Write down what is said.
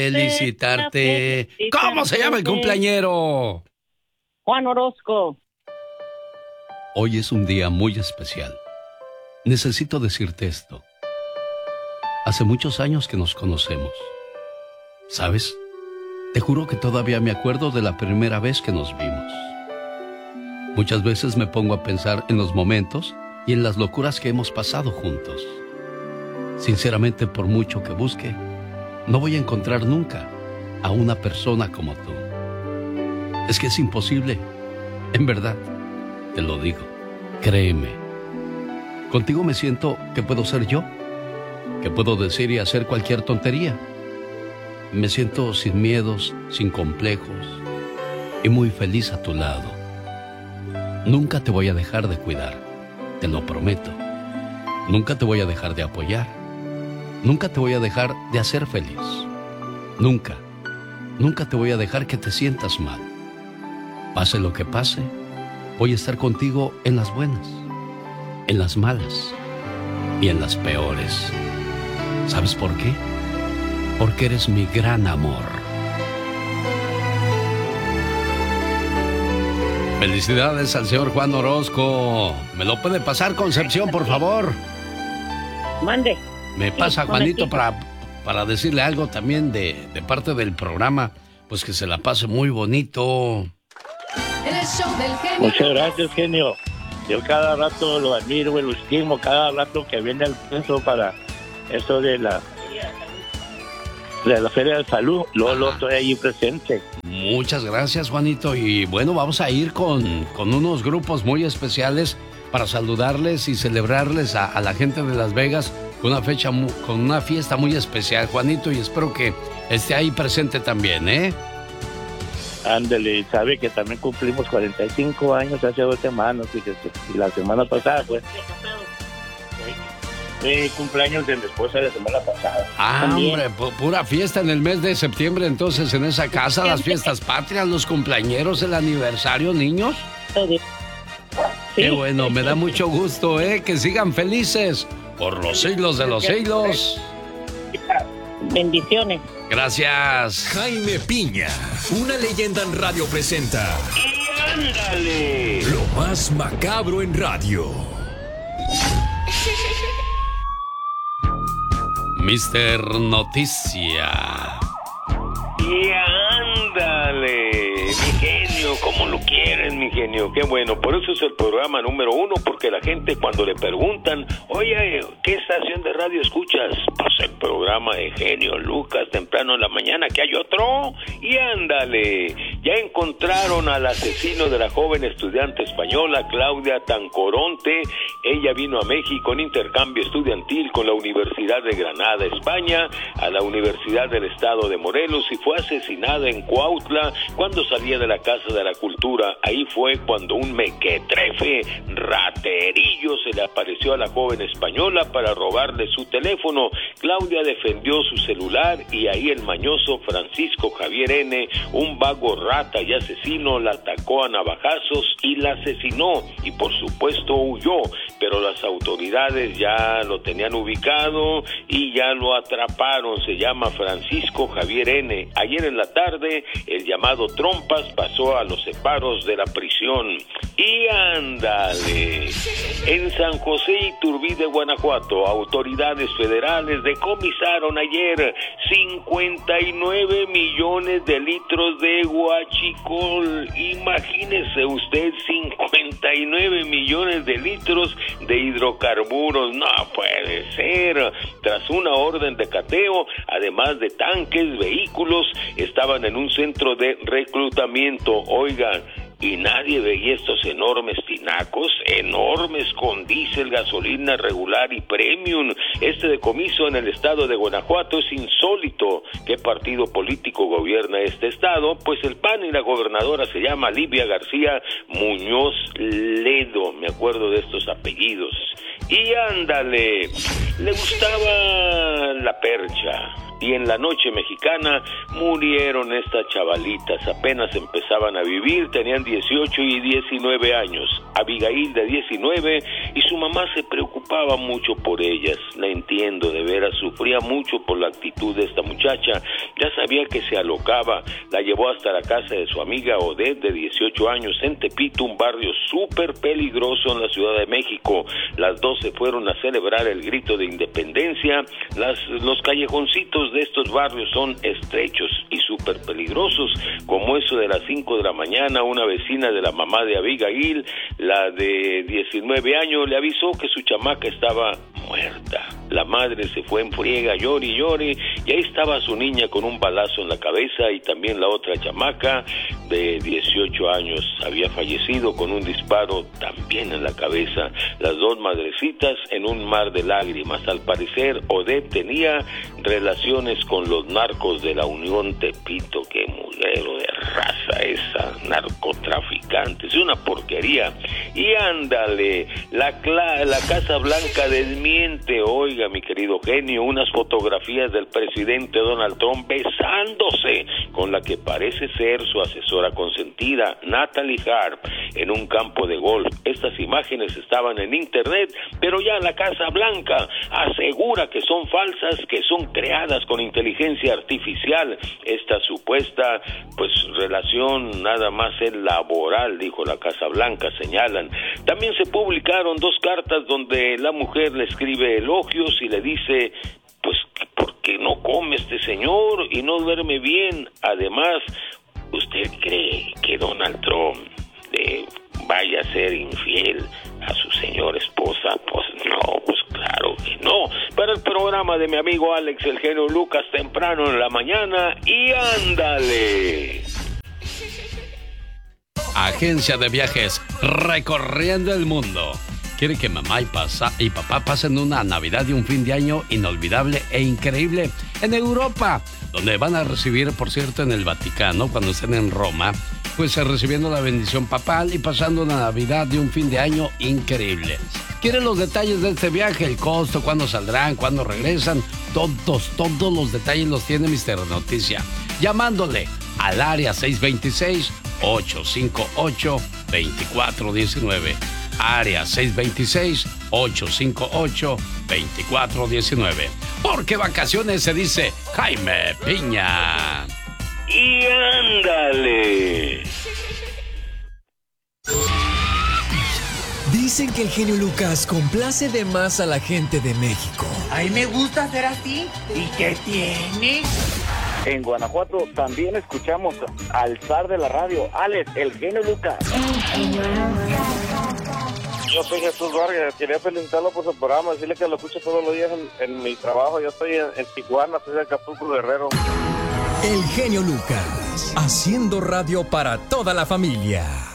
felicitarte. ¿Cómo se llama el cumpleañero? Juan Orozco. Hoy es un día muy especial. Necesito decirte esto. Hace muchos años que nos conocemos. ¿Sabes? Te juro que todavía me acuerdo de la primera vez que nos vimos. Muchas veces me pongo a pensar en los momentos y en las locuras que hemos pasado juntos. Sinceramente, por mucho que busque, no voy a encontrar nunca a una persona como tú. Es que es imposible. En verdad, te lo digo. Créeme. Contigo me siento que puedo ser yo, que puedo decir y hacer cualquier tontería. Me siento sin miedos, sin complejos y muy feliz a tu lado. Nunca te voy a dejar de cuidar, te lo prometo. Nunca te voy a dejar de apoyar. Nunca te voy a dejar de hacer feliz. Nunca, nunca te voy a dejar que te sientas mal. Pase lo que pase, voy a estar contigo en las buenas, en las malas y en las peores. ¿Sabes por qué? Porque eres mi gran amor. Felicidades al señor Juan Orozco. ¿Me lo puede pasar, Concepción, por favor? Mande. Me pasa, Juanito, para decirle algo también de parte del programa. Pues que se la pase muy bonito. El show del genio. Muchas gracias, genio. Yo cada rato lo admiro y lo estimo, cada rato que viene al peso para eso de la Feria de Salud, lo estoy allí presente. Muchas gracias, Juanito. Y bueno, vamos a ir con unos grupos muy especiales para saludarles y celebrarles a la gente de Las Vegas con una fiesta muy especial, Juanito, y espero que esté ahí presente también, ¿eh? Ándale, sabe que también cumplimos 45 años hace 2 semanas, fíjese, y la semana pasada fue cumpleaños de mi esposa la semana pasada. Ah, también. hombre, pura fiesta en el mes de septiembre, entonces, en esa casa, las fiestas patrias, los cumpleañeros, el aniversario, niños. Sí. Qué bueno, me da mucho gusto, que sigan felices por los siglos de los siglos. Bendiciones. Gracias. Jaime Piña, una leyenda en radio presenta. ¡Y ándale! Lo más macabro en radio. Mister Noticia. ¡Y ándale! Mi genio, como lo quieren, mi genio. Qué bueno, por eso es el programa número 1, porque la gente cuando le preguntan, oye, ¿qué estación de radio escuchas? Pues el programa de Genio Lucas, temprano en la mañana, que hay otro. Y ándale, ya encontraron al asesino de la joven estudiante española, Claudia Tancoronte. Ella vino a México en intercambio estudiantil con la Universidad de Granada, España, a la Universidad del Estado de Morelos, y fue asesinada en Cuautla cuando salía de la Casa de la Cultura. Ahí fue cuando un mequetrefe raterillo se le apareció a la joven española para robarle su teléfono. Claudia defendió su celular y ahí el mañoso Francisco Javier N., un vago rata y asesino, la atacó a navajazos y la asesinó, y por supuesto huyó, pero las autoridades ya lo tenían ubicado y ya lo atraparon. Se llama Francisco Javier N. Ayer en la tarde, el llamado Trompas pasó a los separos de la prisión. Y ándale, en San José Iturbide, Guanajuato, autoridades federales decomisaron ayer 59 millones de litros de huachicol. Imagínese usted, 59 millones de litros de hidrocarburos. No puede ser. Tras una orden de cateo, además de tanques, vehículos estaban en un centro de reclutamiento. Oigan, y nadie veía estos enormes tinacos, enormes con diésel, gasolina regular y premium. Este decomiso en el estado de Guanajuato es insólito. ¿Qué partido político gobierna este estado? Pues el PAN, y la gobernadora se llama Livia García Muñoz Ledo. Me acuerdo de estos apellidos. Y ándale, le gustaba la percha, Y en la noche mexicana murieron estas chavalitas, apenas empezaban a vivir, tenían 18 y 19 años. Abigail de 19 y su mamá se preocupaba mucho por ellas, la entiendo, de veras, sufría mucho por la actitud de esta muchacha, ya sabía que se alocaba, la llevó hasta la casa de su amiga Odette de 18 años en Tepito, un barrio súper peligroso en la Ciudad de México. Las dos se fueron a celebrar el grito de independencia. Los callejoncitos de estos barrios son estrechos y súper peligrosos. Como eso de las 5 de la mañana, una vecina de la mamá de Abigail, la de 19 años, le avisó que su chamaca estaba muerta. La madre se fue en friega, llore y llore, y ahí estaba su niña con un balazo en la cabeza, y también la otra chamaca de 18 años había fallecido con un disparo también en la cabeza. Las dos madrecitas en un mar de lágrimas. Al parecer, Odette tenía relaciones con los narcos de la Unión Tepito. Qué mugrero de raza esa, narcotraficante, es una porquería. Y ándale, la Casa Blanca desmiente, oiga, mi querido genio, unas fotografías del presidente Donald Trump besándose con la que parece ser su asesora consentida, Natalie Harp, en un campo de golf. Estas imágenes estaban en internet, pero ya la Casa Blanca asegura que son falsas, que son creadas con inteligencia artificial. Esta supuesta, relación nada más es laboral, dijo la Casa Blanca, señalan. También se publicaron 2 cartas donde la mujer le escribe elogios y le dice, ¿por qué no come este señor y no duerme bien? Además, ¿usted cree que Donald Trump vaya a ser infiel a su señora esposa? Pues no, claro que no. Para el programa de mi amigo Alex, el genio Lucas, temprano en la mañana, y ándale. Agencia de viajes recorriendo el mundo. Quiere que mamá y papá pasen una Navidad y un fin de año inolvidable e increíble en Europa, donde van a recibir, por cierto, en el Vaticano, cuando estén en Roma, recibiendo la bendición papal y pasando una Navidad y un fin de año increíble. ¿Quieren los detalles de este viaje? El costo, cuándo saldrán, cuándo regresan. Todos los detalles los tiene Mister Noticia. Llamándole al área 626-858-2419. Área 626-858-2419. Porque vacaciones se dice Jaime Piña. Y ándale. Dicen que el genio Lucas complace de más a la gente de México. A mí me gusta ser así. ¿Y qué tiene? En Guanajuato también escuchamos al zar de la radio, Alex, el genio Lucas. Yo soy Jesús Vargas, quería felicitarlo por su programa, decirle que lo escucho todos los días en mi trabajo. Yo estoy en Tijuana, soy de Acapulco, Guerrero. El genio Lucas, haciendo radio para toda la familia.